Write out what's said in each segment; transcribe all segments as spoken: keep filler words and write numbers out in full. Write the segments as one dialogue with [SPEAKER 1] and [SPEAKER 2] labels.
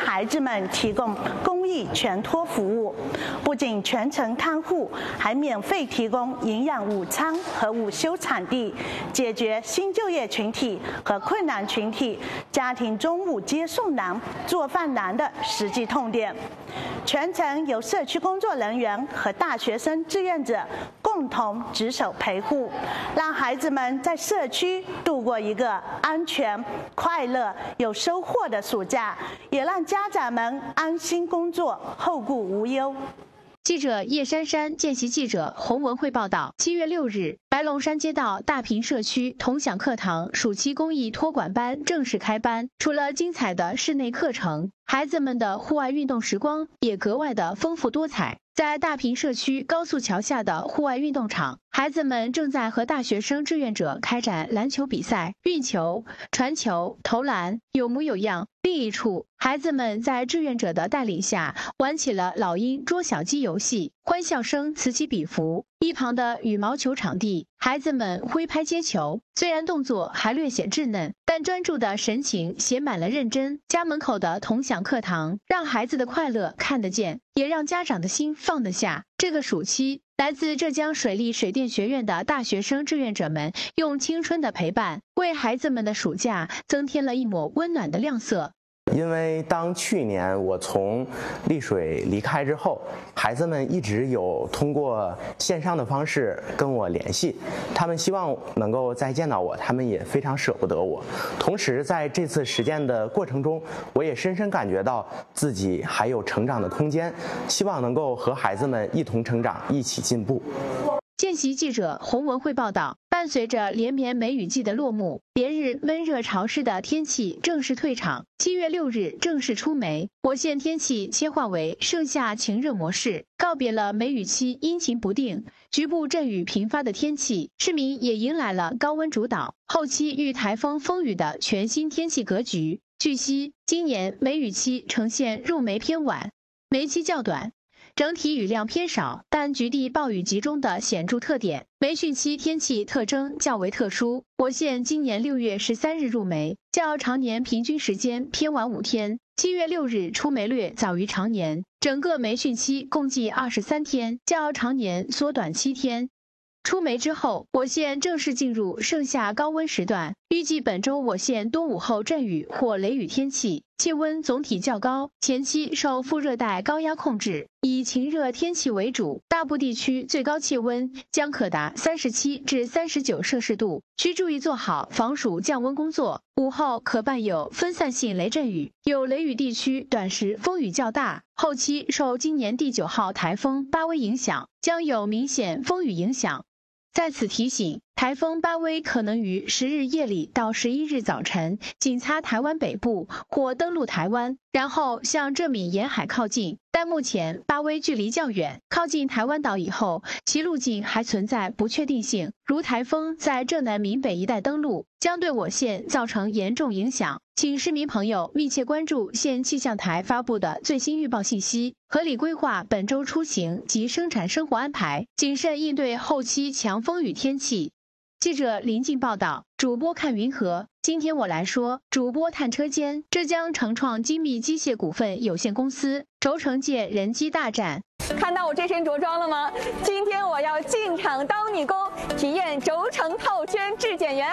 [SPEAKER 1] 孩子们提供公益全托服务，不仅全程看护，还免费提供营养午餐和午休场地，解决新就业群体和困难群体家庭中午接送难、做饭难的实际痛点。全程由社区工作人员和大学生志愿者共同值守陪护，让孩子们在社区度过一个安全、快乐、有收获的暑假，也让家长们安心工作，后顾无忧。
[SPEAKER 2] 记者叶珊珊，见习记者洪文慧报道。七月六日，白龙山街道大坪社区同享课堂暑期公益托管班正式开班。除了精彩的室内课程，孩子们的户外运动时光也格外的丰富多彩。在大坪社区高速桥下的户外运动场，孩子们正在和大学生志愿者开展篮球比赛、运球、传球、投篮，有模有样。另一处，孩子们在志愿者的带领下玩起了老鹰捉小鸡游戏，欢笑声此起彼伏。一旁的羽毛球场地，孩子们挥拍接球，虽然动作还略显稚嫩，但专注的神情写满了认真。家门口的同享课堂，让孩子的快乐看得见，也让家长的心放得下。这个暑期，来自浙江水利水电学院的大学生志愿者们用青春的陪伴，为孩子们的暑假增添了一抹温暖的亮色。
[SPEAKER 3] 因为当去年我从丽水离开之后，孩子们一直有通过线上的方式跟我联系，他们希望能够再见到我，他们也非常舍不得我。同时在这次实践的过程中，我也深深感觉到自己还有成长的空间，希望能够和孩子们一同成长，一起进步。
[SPEAKER 2] 见习记者洪文慧报道。伴随着连绵梅雨季的落幕，连日闷热潮湿的天气正式退场。七月六日正式出梅，我县天气切换为盛夏晴热模式，告别了梅雨期阴晴不定、局部阵雨频发的天气，市民也迎来了高温主导、后期遇台风风雨的全新天气格局。据悉，今年梅雨期呈现入梅偏晚，梅期较短。整体雨量偏少，但局地暴雨集中的显著特点。梅汛期天气特征较为特殊，我县今年六月十三日入梅，较常年平均时间偏晚五天。七月六日出梅略早于常年，整个梅汛期共计二十三天，较常年缩短七天。出梅之后，我县正式进入盛夏高温时段，预计本周我县多午后阵雨或雷雨天气，气温总体较高，前期受副热带高压控制，以晴热天气为主，大部地区最高气温将可达三十七至三十九摄氏度，需注意做好防暑降温工作。午后可伴有分散性雷阵雨，有雷雨地区短时风雨较大，后期受今年第九号台风巴威影响，将有明显风雨影响。在此提醒，台风巴威可能于十日夜里到十一日早晨仅擦台湾北部或登陆台湾，然后向浙闽沿海靠近。但目前巴威距离较远，靠近台湾岛以后，其路径还存在不确定性，如台风在浙南闽北一带登陆，将对我县造成严重影响。请市民朋友密切关注县气象台发布的最新预报信息，合理规划本周出行及生产生活安排，谨慎应对后期强风雨天气。记者林静报道，主播看云和。今天我来说主播探车间。浙江成创精密机械股份有限公司轴承界人机大战。
[SPEAKER 4] 看到我这身着装了吗？今天我要进场当女工，体验轴承套圈质检员。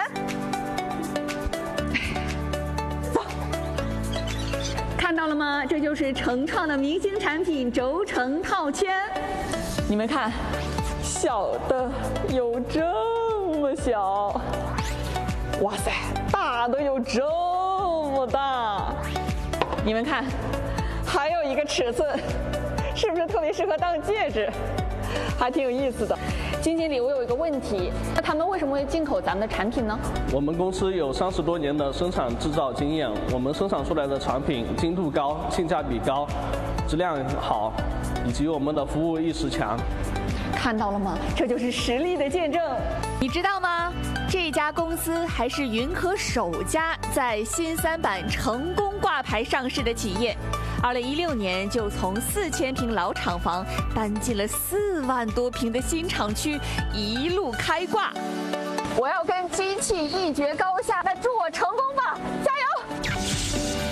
[SPEAKER 4] 走，看到了吗？这就是成创的明星产品轴承套圈。你们看，小的有这么小，哇塞，大的有这么大。你们看，还有一个尺寸，是不是特别适合当戒指？还挺有意思的。金经理，我有一个问题，那他们为什么会进口咱们的产品呢？
[SPEAKER 5] 我们公司有三十多年的生产制造经验，我们生产出来的产品精度高、性价比高、质量好，以及我们的服务意识强。
[SPEAKER 4] 看到了吗？这就是实力的见证。
[SPEAKER 6] 你知道吗？这家公司还是云和首家在新三板成功挂牌上市的企业。二零一六年就从四千平老厂房搬进了四万多平的新厂区，一路开挂。
[SPEAKER 4] 我要跟机器一决高下，那做成